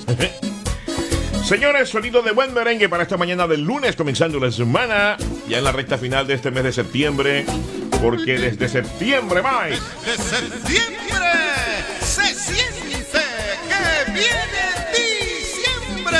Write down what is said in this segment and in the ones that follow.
Señores, sonido de buen merengue para esta mañana del lunes, comenzando la semana, ya en la recta final de este mes de septiembre, porque desde septiembre, Mike. Desde septiembre se siente que viene diciembre.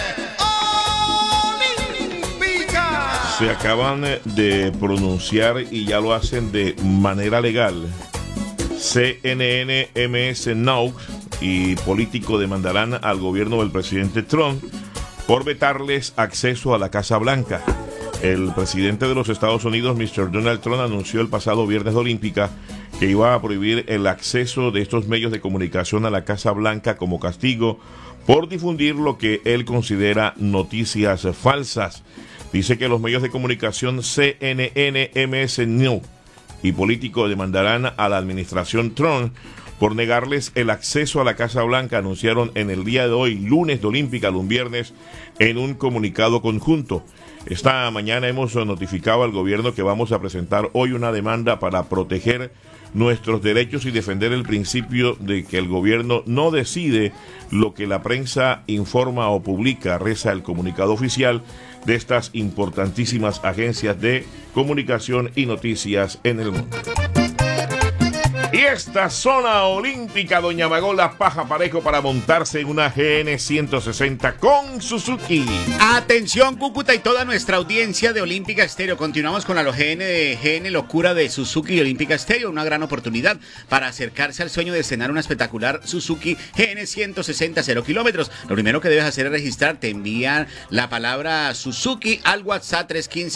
Olímpica. Se acaban de pronunciar y ya lo hacen de manera legal. CNN, MS Now y político demandarán al gobierno del presidente Trump por vetarles acceso a la Casa Blanca. El presidente de los Estados Unidos, Mr. Donald Trump, anunció el pasado viernes de Olímpica que iba a prohibir el acceso de estos medios de comunicación a la Casa Blanca como castigo por difundir lo que él considera noticias falsas. Dice que los medios de comunicación CNN, MS News y político demandarán a la administración Trump por negarles el acceso a la Casa Blanca, anunciaron en el día de hoy, lunes de Olímpica, un viernes, en un comunicado conjunto. Esta mañana hemos notificado al gobierno que vamos a presentar hoy una demanda para proteger nuestros derechos y defender el principio de que el gobierno no decide lo que la prensa informa o publica, reza el comunicado oficial de estas importantísimas agencias de comunicación y noticias en el mundo. Y esta zona olímpica, doña Magola Paja Parejo para montarse en una GN 160 con Suzuki. Atención, Cúcuta y toda nuestra audiencia de Olímpica Estéreo. Continuamos con la GN Locura de Suzuki y Olímpica Estéreo. Una gran oportunidad para acercarse al sueño de estrenar una espectacular Suzuki GN 160 0 kilómetros. Lo primero que debes hacer es registrarte. Envían la palabra Suzuki al WhatsApp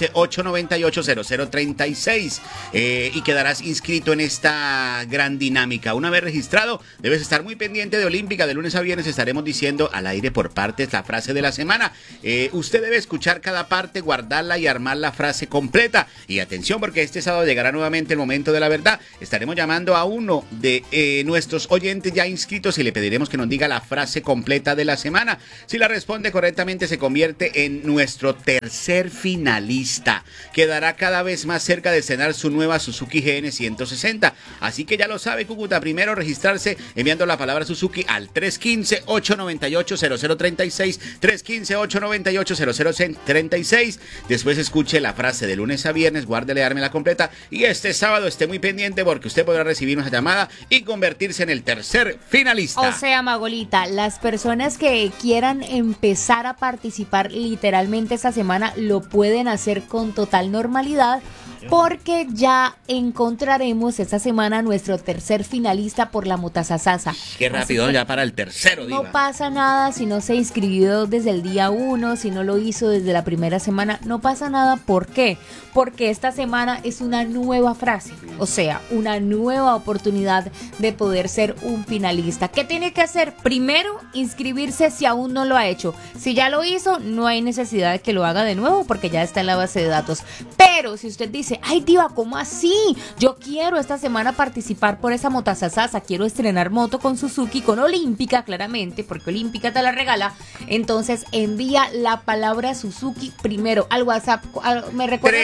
315-898-0036 y quedarás inscrito en esta gran dinámica. Una vez registrado, debes estar muy pendiente de Olímpica. De lunes a viernes estaremos diciendo al aire por partes la frase de la semana. Usted debe escuchar cada parte, guardarla y armar la frase completa. Y atención, porque este sábado llegará nuevamente el momento de la verdad. Estaremos llamando a uno de nuestros oyentes ya inscritos y le pediremos que nos diga la frase completa de la semana. Si la responde correctamente, se convierte en nuestro tercer finalista. Quedará cada vez más cerca de estrenar su nueva Suzuki GN 160. Así que ya lo sabe, Cúcuta, primero registrarse enviando la palabra Suzuki al 315-898-0036, 315-898-0036. Después escuche la frase de lunes a viernes, guárdele, dármela completa. Y este sábado esté muy pendiente porque usted podrá recibir una llamada y convertirse en el tercer finalista. O sea, Magolita, las personas que quieran empezar a participar literalmente esta semana lo pueden hacer con total normalidad, porque ya encontraremos esta semana nuestro tercer finalista por la Motasasasa. Qué rápido, ya para el tercero, No diva. pasa nada si no se inscribió desde el día 1, si no lo hizo desde la primera semana, no pasa nada. ¿Por qué? Porque esta semana es una nueva frase, o sea, una nueva oportunidad de poder ser un finalista. ¿Qué tiene que hacer? Primero, inscribirse si aún no lo ha hecho. Si ya lo hizo, no hay necesidad de que lo haga de nuevo porque ya está en la base de datos. Pero si usted dice, ay, diva, ¿cómo así? Yo quiero esta semana participar por esa Motasasasa, quiero estrenar moto con Suzuki, con Olímpica, claramente, porque Olímpica te la regala. Entonces envía la palabra Suzuki primero al WhatsApp. ¿Me recuerda?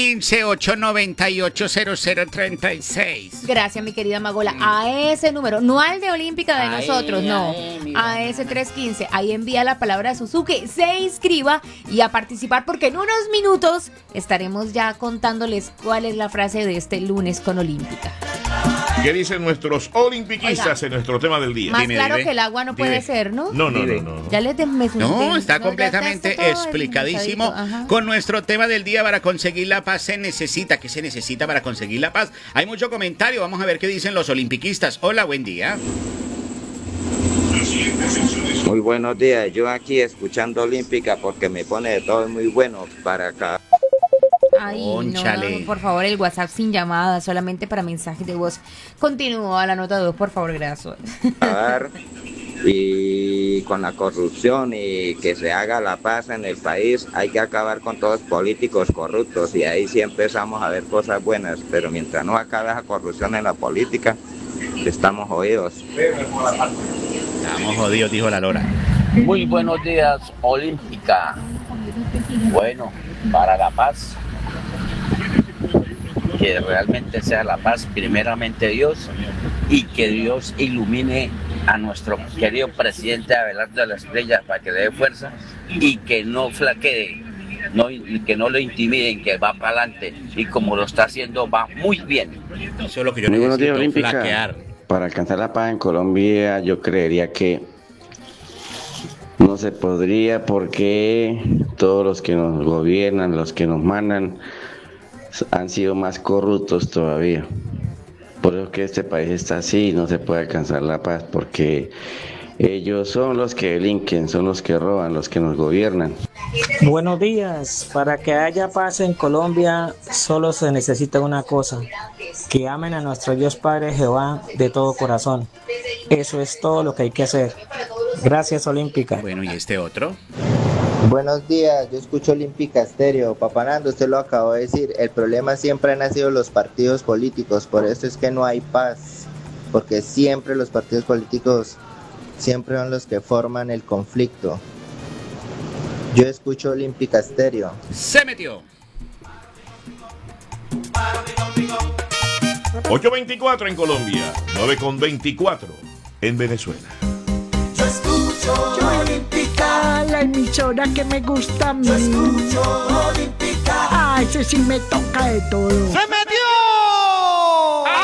315-898-0036. Gracias, mi querida Magola. A ese número, no al de Olímpica de nosotros, no. A ese 315, ahí envía la palabra Suzuki, se inscriba y a participar, porque en unos minutos estaremos ya contándoles cuál es la frase de este lunes con Olímpica. ¿Qué dicen nuestros olimpiquistas en nuestro tema del día? Más Dime, claro dime. que el agua no puede ser, ¿no? No. Ya les No, está completamente ya está todo explicadísimo. desmenuzadito. Ajá. Con nuestro tema del día, para conseguir la paz se necesita. ¿Qué se necesita para conseguir la paz? Hay mucho comentario, vamos a ver qué dicen los olimpiquistas. Hola, buen día. Muy buenos días, yo aquí escuchando Olímpica porque me pone de todo muy bueno para acá. Ay, Cónchale. no, por favor, el WhatsApp sin llamada, solamente para mensajes de voz. Continúa la nota de voz, por favor, gracias. Y con la corrupción y que se haga la paz en el país, hay que acabar con todos los políticos corruptos y ahí sí empezamos a ver cosas buenas, pero mientras no acabe esa corrupción en la política, estamos jodidos. Estamos jodidos, dijo la Lora. Muy buenos días, Olímpica. Bueno, para la paz, que realmente sea la paz, primeramente Dios, y que Dios ilumine a nuestro querido presidente Abelardo de la Espriella para que le dé fuerza y que no flaquee, que no lo intimiden, que va para adelante y como lo está haciendo va muy bien. Eso es lo que yo Muy buenos días, necesito, Olímpica. flaquear. Para alcanzar la paz en Colombia, yo creería que no se podría porque todos los que nos gobiernan, los que nos mandan, han sido más corruptos todavía. Por eso que este país está así y no se puede alcanzar la paz porque ellos son los que delinquen, son los que roban, los que nos gobiernan. Buenos días. Para que haya paz en Colombia solo se necesita una cosa, que amen a nuestro Dios Padre Jehová de todo corazón. Eso es todo lo que hay que hacer. Gracias, Olímpica. Bueno, ¿y este otro? Buenos días, yo escucho Olímpica Estéreo. Papá Nando, usted lo acabó de decir, el problema siempre han sido los partidos políticos, por eso es que no hay paz, porque siempre los partidos políticos siempre son los que forman el conflicto. Yo escucho Olímpica Estéreo. Se metió. 8:24 en Colombia, 9:24 en Venezuela. Yo escucho Olímpica, la emisora que me gusta a mí. yo escucho Olímpica. Ah, ese sí me toca de todo. ¡Se